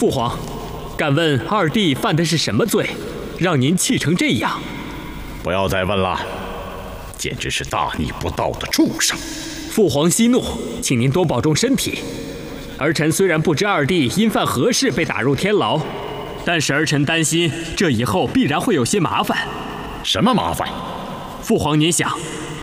父皇，敢问二弟犯的是什么罪，让您气成这样？ 不要再问了，简直是大逆不道的畜生！ 父皇息怒，请您多保重身体。儿臣虽然不知二弟因犯何事被打入天牢，但是儿臣担心这以后必然会有些麻烦。 什么麻烦？ 父皇，您想，